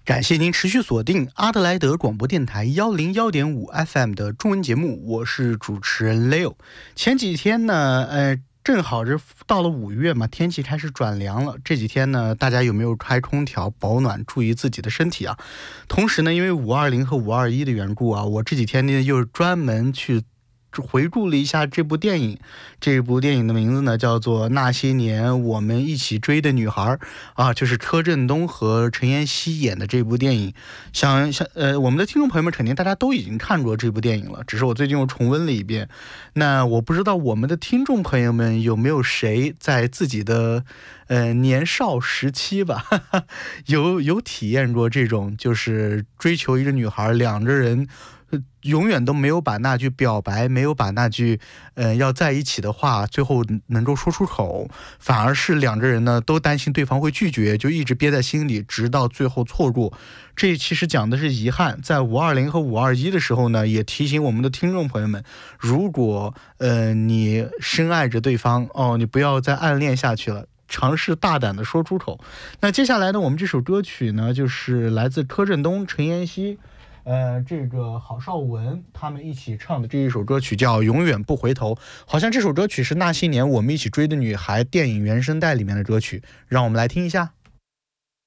感谢您持续锁定阿德莱德广播电台101.5 FM 的中文节目，我是主持人 Leo。前几天呢，正好是到了5月嘛，天气开始转凉了。这几天呢，大家有没有开空调保暖，注意自己的身体啊？同时呢，因为520和521的缘故啊，我这几天呢又专门去回顾了一下这部电影。这部电影的名字呢叫做《那些年我们一起追的女孩》啊，就是柯震东和陈妍希演的这部电影。我们的听众朋友们肯定大家都已经看过这部电影了，只是我最近又重温了一遍。那我不知道我们的听众朋友们有没有谁在自己的年少时期吧有体验过这种，就是追求一个女孩，两个人永远都没有把那句表白，没有把那句要在一起的话最后能够说出口，反而是两个人呢都担心对方会拒绝，就一直憋在心里，直到最后错过。这其实讲的是遗憾。在520和521的时候呢，也提醒我们的听众朋友们，如果你深爱着对方哦，你不要再暗恋下去了，尝试大胆的说出口。那接下来呢，我们这首歌曲呢就是来自柯震东、陈妍希这个郝邵文他们一起唱的这一首歌曲叫《永远不回头》。好像这首歌曲是《那些年我们一起追的女孩》电影原声带里面的歌曲，让我们来听一下。